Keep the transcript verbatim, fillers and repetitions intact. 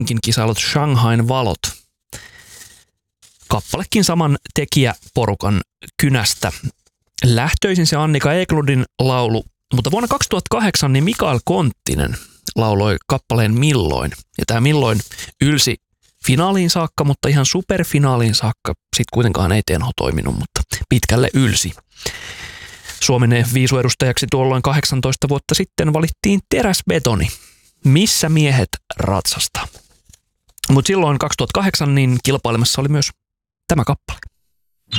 Helsinkin kisailut Shanghain valot. Kappalekin saman tekijäporukan kynästä. Lähtöisin se Annika Eklundin laulu, mutta vuonna kaksituhattakahdeksan niin Mikael Konttinen lauloi kappaleen Milloin. Ja tämä Milloin ylsi finaaliin saakka, mutta ihan superfinaaliin saakka sitten kuitenkaan ei T N H toiminut, mutta pitkälle ylsi. Suomen viisuedustajaksi tuolloin kahdeksantoista vuotta sitten valittiin Teräsbetoni. Missä miehet ratsastaa? Mutta silloin kaksituhattakahdeksan niin kilpailemassa oli myös tämä kappale.